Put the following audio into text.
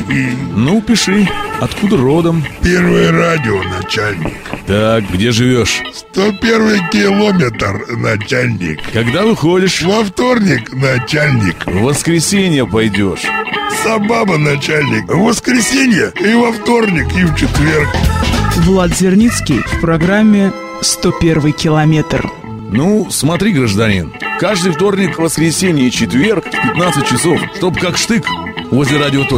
Ну, пиши. Откуда родом? Первое радио, начальник. Так, где живешь? 101 километр, начальник. Когда выходишь? Во вторник, начальник. В воскресенье пойдешь. Сабаба, начальник. В воскресенье и во вторник, и в четверг. Влад Зерницкий в программе «101 километр». Ну, смотри, гражданин, каждый вторник, воскресенье и четверг в 15 часов, чтоб как штык возле радиоточки.